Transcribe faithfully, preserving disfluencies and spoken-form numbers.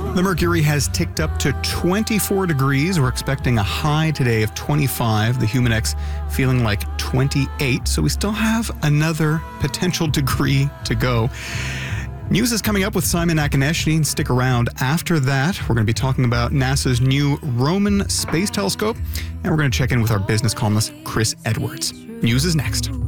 The mercury has ticked up to twenty-four degrees. We're expecting a high today of twenty-five. The Humidex feeling like twenty-eight. So we still have another potential degree to go. News is coming up with Simon Akineshny. Stick around. After that, we're going to be talking about NASA's new Roman Space Telescope. And we're going to check in with our business columnist, Chris Edwards. News is next.